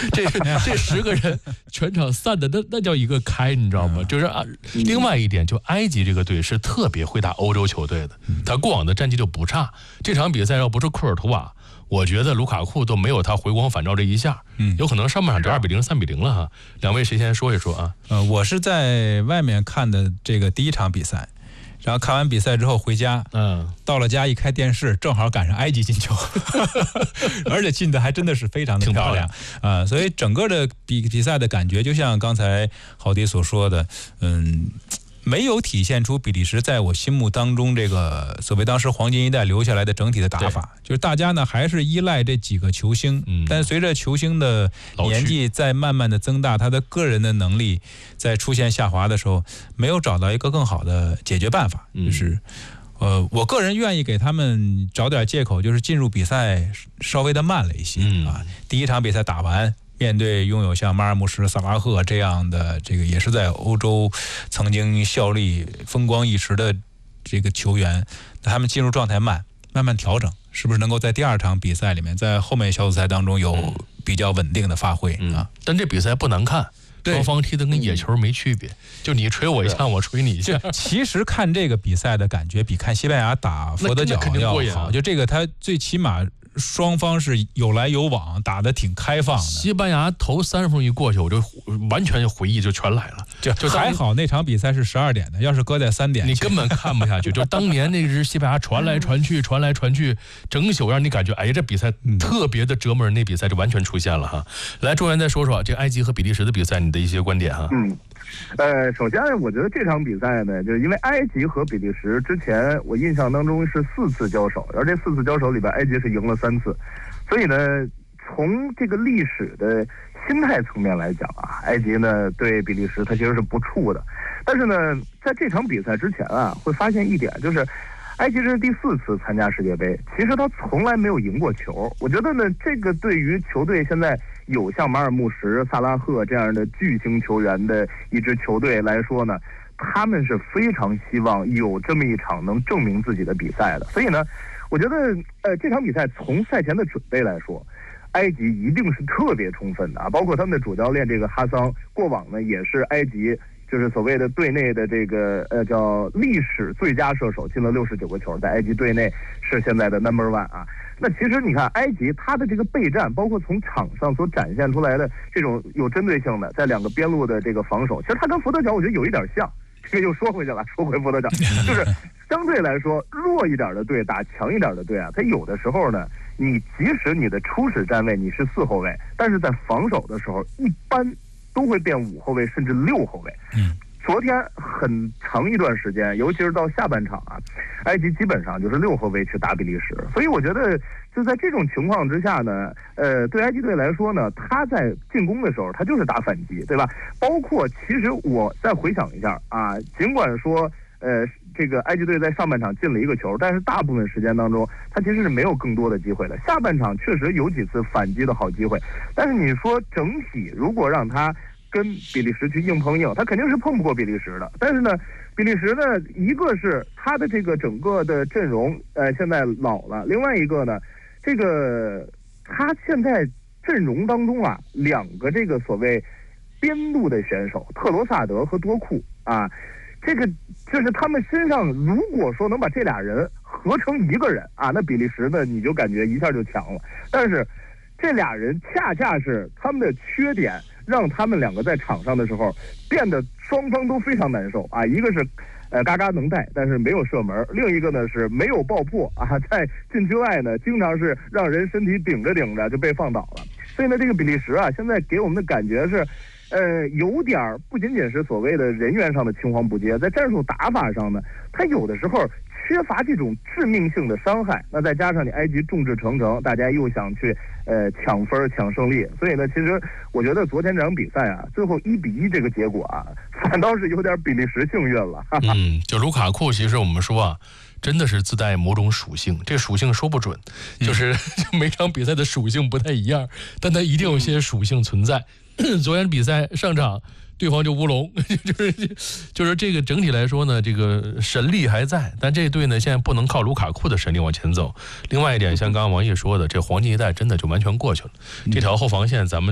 这10个人全场散的那叫一个开，你知道吗？就是另外一点，就埃及这个队是特别会打欧洲球队的，他过往的战绩就不差。这场比赛要不是库尔图瓦，我觉得卢卡库都没有他回光返照这一下，有可能上半场就2-0、3-0了哈。两位谁先说一说啊？ 我是在外面看的这个第一场比赛。然后看完比赛之后回家，到了家一开电视，正好赶上埃及进球，而且进的还真的是非常的漂亮啊！所以整个的比赛的感觉，就像刚才郝迪所说的，没有体现出比利时在我心目当中这个所谓当时黄金一代留下来的整体的打法，就是大家呢还是依赖这几个球星，但随着球星的年纪在慢慢的增大，他的个人的能力在出现下滑的时候，没有找到一个更好的解决办法，就是我个人愿意给他们找点借口，就是进入比赛稍微的慢了一些啊。第一场比赛打完，面对拥有像马尔穆什、萨拉赫这样的这个也是在欧洲曾经效力风光一时的这个球员，他们进入状态慢慢调整，是不是能够在第二场比赛里面，在后面小组赛当中有比较稳定的发挥啊？ 但这比赛不难看。双方踢的跟野球没区别，就你吹我一下，我吹你一下。 其实看这个比赛的感觉比看西班牙打佛得角要好，就这个他最起码双方是有来有往，打得挺开放的。 西班牙头30分一过去，我就完全回忆就全来了。 就还好那场比赛是12点的，要是搁在3点， 你根本看不下去。就当年那支西班牙传来传去，整宿让你感觉，哎呀，这比赛特别的折磨人。那比赛就完全出现了哈。来，周元再说说这埃及和比利时的比赛，你的一些观点哈。 首先我觉得这场比赛呢，就是因为埃及和比利时之前我印象当中是4次交手，而这4次交手里边，埃及是赢了3次，所以呢，从这个历史的心态层面来讲啊，埃及呢对比利时它其实是不怵的。但是呢，在这场比赛之前啊，会发现一点，就是埃及这是第4次参加世界杯，其实他从来没有赢过球。我觉得呢，这个对于球队现在有像马尔穆什、萨拉赫这样的巨星球员的一支球队来说呢，他们是非常希望有这么一场能证明自己的比赛的。所以呢，我觉得这场比赛从赛前的准备来说，埃及一定是特别充分的啊，包括他们的主教练这个哈桑，过往呢也是埃及就是所谓的队内的这个叫历史最佳射手，进了69个球，在埃及队内是现在的 No.1 啊。那其实你看埃及他的这个备战，包括从场上所展现出来的这种有针对性的在2个边路的这个防守，其实他跟佛得角我觉得有一点像。这个又说回去了，说回佛得角，就是相对来说弱一点的队打强一点的队啊，他有的时候呢，你即使你的初始站位你是4后卫，但是在防守的时候一般都会变5后卫甚至6后卫。昨天很长一段时间，尤其是到下半场啊，埃及基本上就是6后卫去打比利时，所以我觉得就在这种情况之下呢，对埃及队来说呢，他在进攻的时候他就是打反击，对吧？包括其实我再回想一下啊，尽管说这个埃及队在上半场进了1个球，但是大部分时间当中他其实是没有更多的机会的。下半场确实有几次反击的好机会，但是你说整体如果让他跟比利时去硬碰硬，他肯定是碰不过比利时的。但是呢，比利时呢，一个是他的这个整个的阵容现在老了，另外一个呢，这个他现在阵容当中啊2个这个所谓边路的选手，特罗萨德和多库啊，这个就是他们身上如果说能把这俩人合成一个人啊，那比利时呢你就感觉一下就强了。但是这俩人恰恰是他们的缺点，让他们2个在场上的时候变得双方都非常难受啊。一个是嘎嘎能带，但是没有射门；另一个呢是没有爆破啊，在禁区外呢经常是让人身体顶着就被放倒了。所以呢，这个比利时啊，现在给我们的感觉是有点不仅仅是所谓的人员上的青黄不接，在战术打法上呢，他有的时候缺乏这种致命性的伤害。那再加上你埃及众志成城，大家又想去抢分抢胜利，所以呢，其实我觉得昨天这场比赛啊，最后1-1这个结果啊，反倒是有点比利时幸运了。 就卢卡库，其实我们说啊，真的是自带某种属性，这属性说不准，就是每场比赛的属性不太一样，但它一定有些属性存在。昨天比赛上场，对方就乌龙，就是这个整体来说呢，这个神力还在，但这队呢现在不能靠卢卡库的神力往前走。另外一点，像刚刚王毅说的，这黄金一代真的就完全过去了，这条后防线咱们